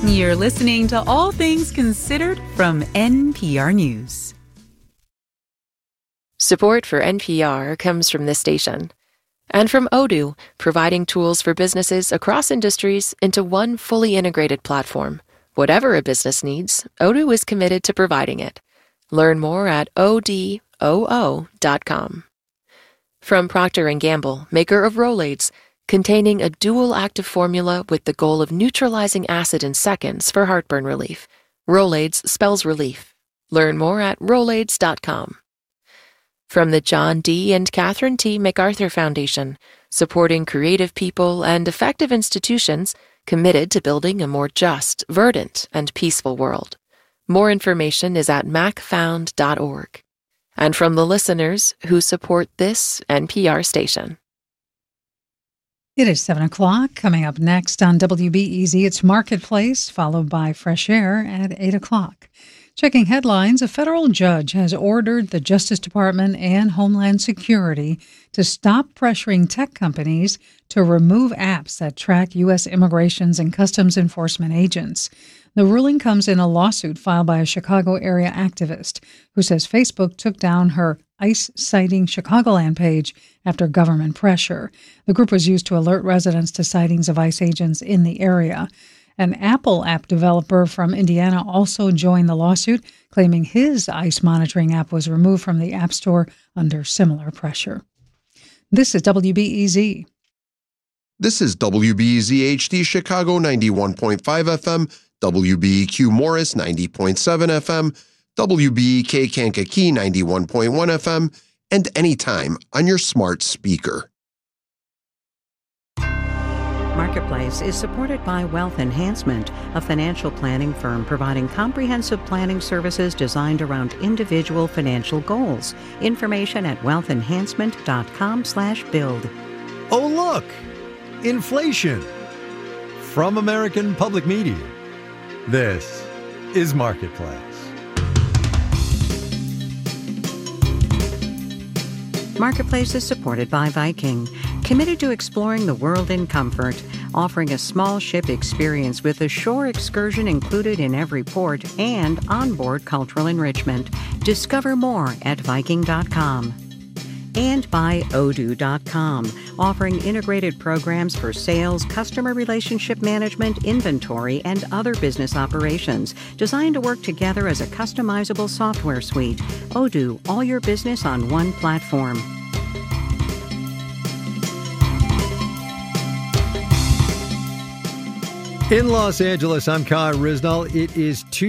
You're listening to All Things Considered from NPR News. Support for NPR comes from this station and from Odoo, providing tools for businesses across industries into one fully integrated platform. Whatever a business needs, Odoo is committed to providing it. Learn more at odoo.com. From Procter & Gamble, maker of Rolaids, containing a dual active formula with the goal of neutralizing acid in seconds for heartburn relief. Rolaids spells relief. Learn more at rolaids.com. From the John D. and Catherine T. MacArthur Foundation, supporting creative people and effective institutions committed to building a more just, verdant, and peaceful world. More information is at macfound.org. And from the listeners who support this NPR station. It is 7 o'clock. Coming up next on WBEZ, it's Marketplace, followed by Fresh Air at 8 o'clock. Checking headlines, a federal judge has ordered the Justice Department and Homeland Security to stop pressuring tech companies to remove apps that track U.S. Immigrations and Customs Enforcement agents. The ruling comes in a lawsuit filed by a Chicago area activist who says Facebook took down her ICE citing Chicagoland page after government pressure. The group was used to alert residents to sightings of ICE agents in the area. An Apple app developer from Indiana also joined the lawsuit, claiming his ICE monitoring app was removed from the App Store under similar pressure. This is WBEZ. This is WBEZ HD Chicago 91.5 FM, WBEQ Morris 90.7 FM, WBEK Kankakee 91.1 FM, and anytime on your smart speaker. Marketplace is supported by Wealth Enhancement, a financial planning firm providing comprehensive planning services designed around individual financial goals. Information at wealthenhancement.com/build. Oh, look! Inflation. From American Public Media. This is Marketplace. Marketplace is supported by Viking, committed to exploring the world in comfort, offering a small ship experience with a shore excursion included in every port and onboard cultural enrichment. Discover more at Viking.com. And by Odoo.com, offering integrated programs for sales, customer relationship management, inventory, and other business operations, designed to work together as a customizable software suite. Odoo, all your business on one platform. In Los Angeles, I'm Kai Risnall. It is